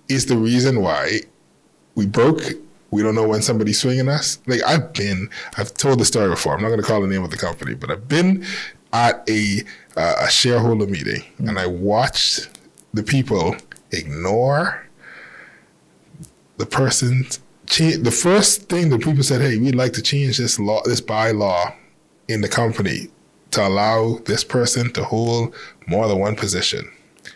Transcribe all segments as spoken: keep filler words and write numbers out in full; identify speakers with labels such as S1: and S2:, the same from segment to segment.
S1: is the reason why we broke. We don't know when somebody's swinging us. Like I've been, I've told the story before. I'm not going to call the name of the company, but I've been at a uh, a shareholder meeting mm-hmm. and I watched the people ignore the person's change. The first thing that people said, "Hey, we'd like to change this law, this bylaw in the company to allow this person to hold more than one position."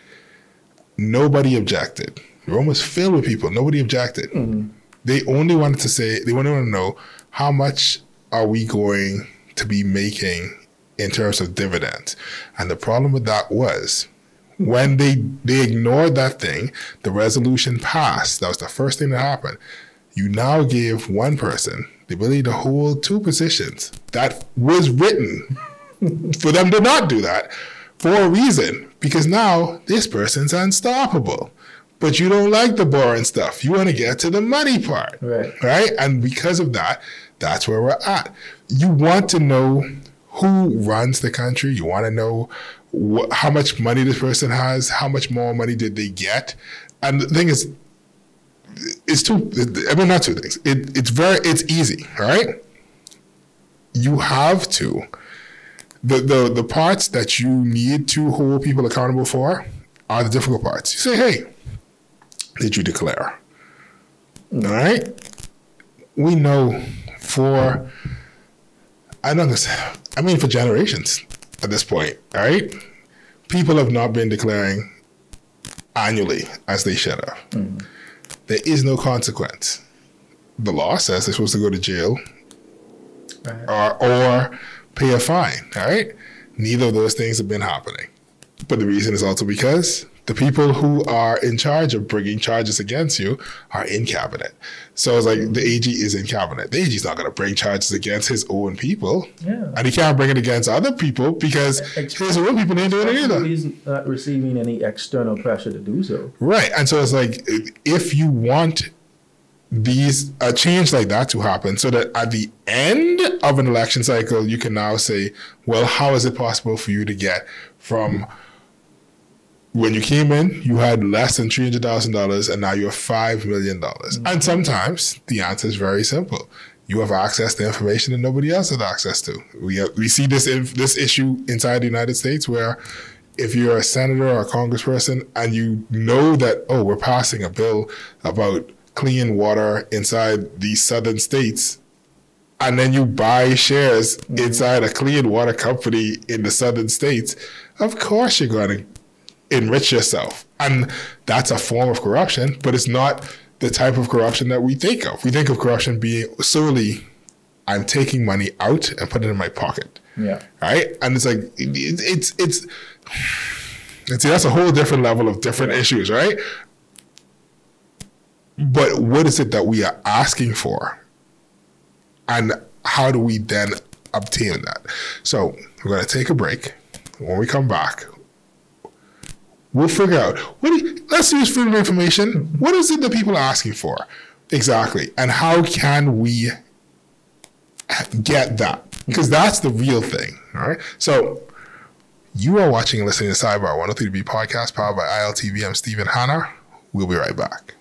S1: Nobody objected. The room was filled with people. Nobody objected. Mm-hmm. They only wanted to say, they only want to know how much are we going to be making in terms of dividends. And the problem with that was when they they ignored that thing, the resolution passed. That was the first thing that happened. You now gave one person the ability to hold two positions. That was written for them to not do that for a reason, because now this person's unstoppable. But you don't like the boring stuff. You want to get to the money part, right? Right? And because of that, that's where we're at. You want to know who runs the country. You want to know wh- how much money this person has, how much more money did they get. And the thing is, it's two, I mean, not two things. It, it's very, it's easy, right? You have to, the, the, the parts that you need to hold people accountable for are the difficult parts. You say, hey, did you declare? All right. We know for, I don't know, I mean, for generations at this point, all right? People have not been declaring annually as they should have. Mm. There is no consequence. The law says they're supposed to go to jail right. or, or pay a fine, all right? Neither of those things have been happening. But the reason is also because the people who are in charge of bringing charges against you are in cabinet. So it's like the A G is in cabinet. The A G is not going to bring charges against his own people. Yeah. And he can't bring it against other people because Ex- his own people didn't do it either.
S2: He's not receiving any external pressure to do so.
S1: Right. And so it's like, if you want these a change like that to happen so that at the end of an election cycle, you can now say, well, how is it possible for you to get from when you came in, you had less than three hundred thousand dollars and now you have five million dollars. Mm-hmm. And sometimes the answer is very simple. You have access to information that nobody else has access to. We have, we see this in, this issue inside the United States where if you're a senator or a congressperson and you know that, oh, we're passing a bill about clean water inside these southern states, and then you buy shares mm-hmm. inside a clean water company in the southern states, of course you're going to enrich yourself. And that's a form of corruption, but it's not the type of corruption that we think of. We think of corruption being solely, I'm taking money out and put it in my pocket. Yeah. Right? And it's like, it, it's, it's, it's, that's a whole different level of different yeah. issues, right? But what is it that we are asking for? And how do we then obtain that? So we're going to take a break. When we come back, we'll figure out, what do you, let's use freedom of information. What is it that people are asking for? Exactly. And how can we get that? Because that's the real thing. All right. So you are watching and listening to Sidebar one oh three B podcast powered by I L T V. I'm Stephen Hanna. We'll be right back.